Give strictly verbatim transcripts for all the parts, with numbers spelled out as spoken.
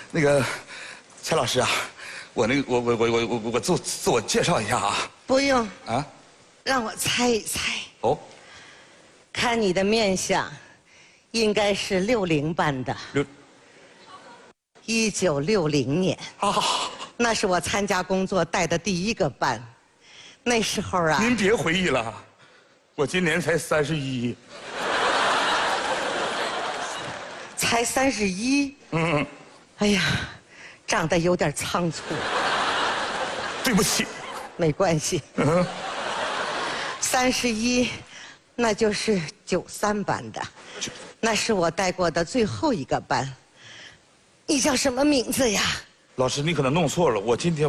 那个蔡老师啊，我那个我我我我我我自自我介绍一下啊。 不用啊， 让我猜一猜， 哦， 看你的面相，应该是六零班的。 六一九六零年啊， 那是我参加工作带的第一个班。那时候啊， 您别回忆了，我今年才三十一。 才三十一。 嗯， 哎呀，长得有点仓促。 对不起。 没关系。 嗯， 三十一，那就是九三班的，那是我带过的最后一个班。你叫什么名字呀？ 老师，你可能弄错了，我今天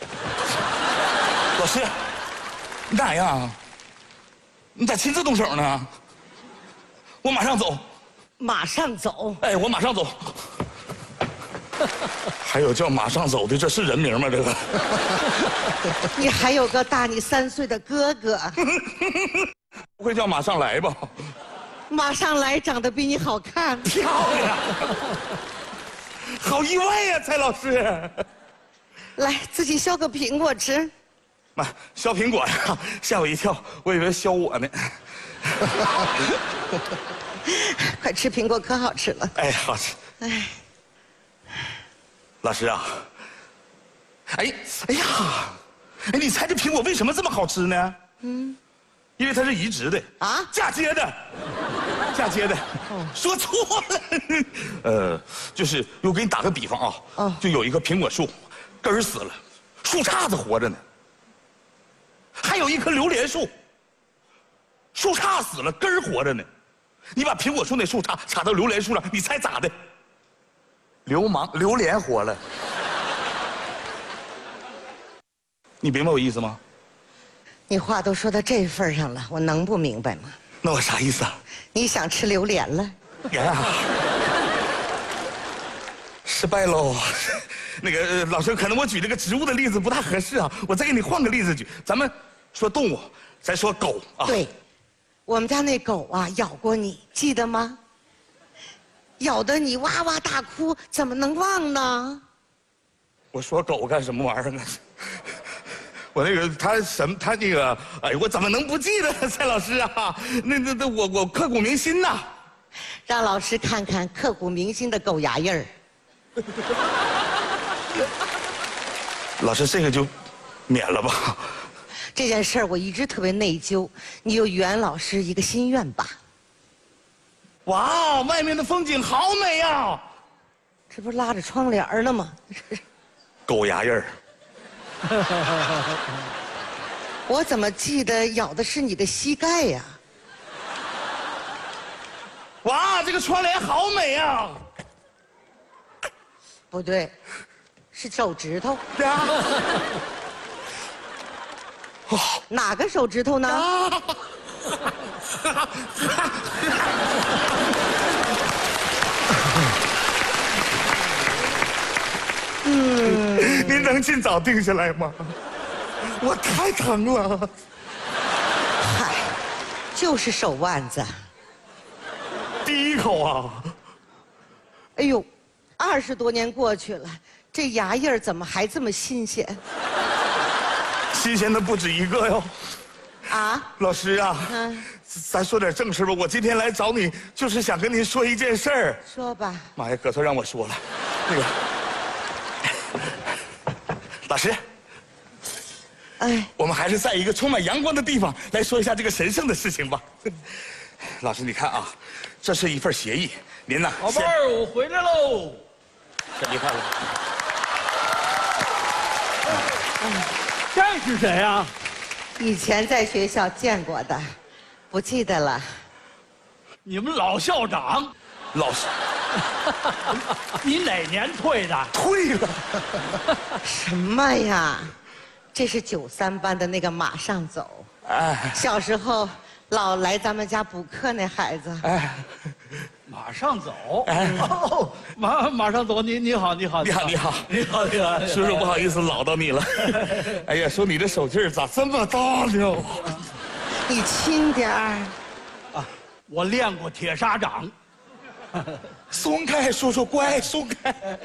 老师，你咋样？你咋亲自动手呢？我马上走。 马上走。 哎，我马上走。还有叫马上走的，这是人名吗？这个？ 你还有个大你三岁的哥哥。 不会叫马上来吧？ 马上来，长得比你好看。 漂亮。好意外呀，蔡老师。 来，自己削个苹果吃。 妈，削苹果呀，吓我一跳，我以为削我呢。 快吃苹果，可好吃了。 哎，好吃。 哎， 老师啊，哎，哎呀，哎，你猜这苹果为什么这么好吃呢？嗯，因为它是移植的啊， 嫁接的，嫁接的。哦，说错了。呃，就是我给你打个比方啊，哦，就有一棵苹果树，根儿死了，树杈子活着呢。还有一棵榴莲树，树杈死了，根儿活着呢。你把苹果树那树杈插到榴莲树上，你猜咋的？流氓，榴莲活了。你明白我意思吗？ 你话都说到这份上了，我能不明白吗？ 那我啥意思啊？ 你想吃榴莲了？ 呀，失败喽。那个、呃、老师，可能我举这个植物的例子不大合适啊，我再给你换个例子举。咱们说动物，咱说狗啊。 对，我们家那狗啊咬过你，记得吗？咬得你哇哇大哭，怎么能忘呢？ 我说狗干什么玩意儿呢？我那个他什么他那个，哎呦，我怎么能不记得蔡老师啊？那那那我我刻骨铭心呐。 让老师看看刻骨铭心的狗牙印儿。 老师，这个就免了吧。 这件事儿我一直特别内疚，你就圆老师一个心愿吧。 哇，外面的风景好美呀！ 这不是拉着窗帘儿呢吗？ 狗牙印儿。 我怎么记得咬的是你的膝盖呀？ 哇，这个窗帘好美呀！ 不对，是手指头。 呀， 哦，哪个手指头呢？啊嗯，您能尽早定下来吗？我太疼了。 嗨，就是手腕子。 第一口啊！ 哎呦，二十多年过去了，这牙印儿怎么还这么新鲜？ 新鲜的不止一个哟。 啊， 老师啊，嗯，咱说点正事吧。我今天来找你，就是想跟您说一件事儿。 说吧。 妈呀，可算让我说了。那个，老师，哎，我们还是在一个充满阳光的地方来说一下这个神圣的事情吧。老师，你看啊，这是一份协议，您呢？ 宝贝儿，我回来喽。 这你看了。 这是谁啊？ 以前在学校见过的，不记得了。 你们老校长。 老师， 你哪年退的？ 退了。 什么呀？这是九三班的那个马上走。哎，小时候老来咱们家补课那孩子。哎， 马上走。哎，哦，马马上走。你你好，你好， 你好，你好， 你好，你好。 叔叔，不好意思唠到你了。哎呀，说你这手劲儿咋这么大呢？ 你轻点儿。 啊，我练过铁砂掌。 松开，叔叔，乖，松开。